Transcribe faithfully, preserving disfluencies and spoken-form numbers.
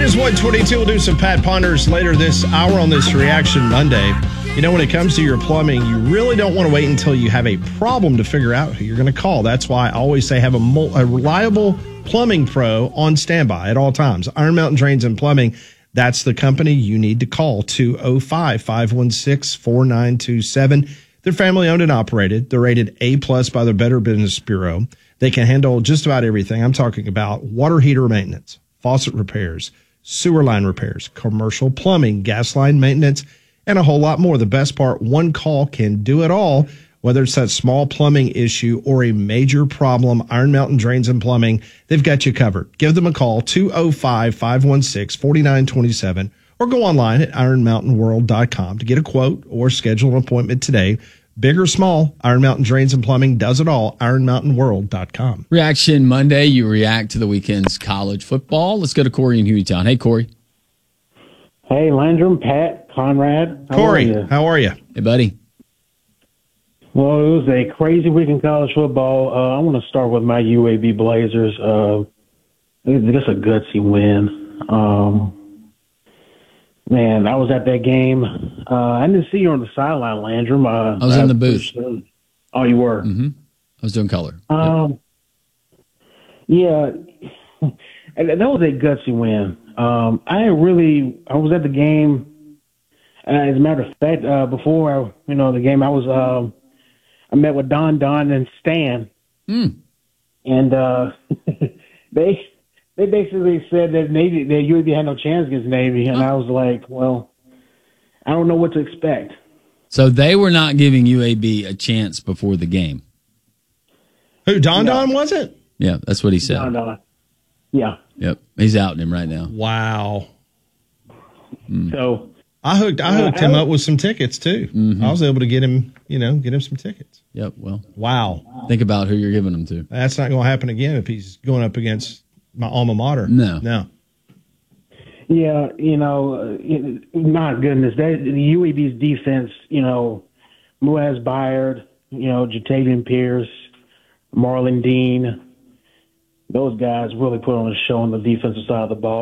is one twenty-two. We'll do some Pat Ponders later this hour on this Reaction Monday. You know, when it comes to your plumbing, you really don't want to wait until you have a problem to figure out who you're going to call. That's why I always say have a, mo- a reliable plumbing pro on standby at all times. Iron Mountain Drains and Plumbing, that's the company you need to call. two oh five, five one six, four nine two seven. They're family owned and operated. They're rated A plus by the Better Business Bureau. They can handle just about everything. I'm talking about water heater maintenance, faucet repairs, sewer line repairs, commercial plumbing, gas line maintenance, and a whole lot more. The best part, one call can do it all. Whether it's that small plumbing issue or a major problem, Iron Mountain Drains and Plumbing, they've got you covered. Give them a call, two oh five, five one six, four nine two seven, or go online at iron mountain world dot com to get a quote or schedule an appointment today. Big or small, Iron Mountain Drains and Plumbing does it all, iron mountain world dot com. Reaction Monday, you react to the weekend's college football. Let's go to Corey in Hueytown. Hey, Corey. Hey, Landrum, Pat, Conrad. How Corey, are how are you? Hey, buddy. Well, it was a crazy week in college football. Uh, I want to start with my U A B Blazers. Uh, it's just a gutsy win. Um, man, I was at that game. Uh, I didn't see you on the sideline, Landrum. Uh, I was in the booth. Oh, you were? Mm-hmm. I was doing color. Um, yep. Yeah, that was a gutsy win. Um, I really, I was at the game. Uh, as a matter of fact, uh, before I, you know the game, I was, um, I met with Don, Don, and Stan, mm. and uh, they they basically said that Navy, that U A B had no chance against Navy, and oh. I was like, well, I don't know what to expect. So they were not giving U A B a chance before the game. Who, Don no. Don, was it? Yeah, that's what he said. Don Don. Yeah. Yep, he's outing him right now. Wow. Mm. So I hooked I hooked uh, him up with some tickets too. Mm-hmm. I was able to get him, you know, get him some tickets. Yep. Well. Wow. Think about who you're giving them to. That's not going to happen again if he's going up against my alma mater. No. No. Yeah, you know, uh, my goodness, that, the U A B's defense, you know, Muaz Byard, you know, Jatavian Pierce, Marlon Dean, those guys really put on a show on the defensive side of the ball.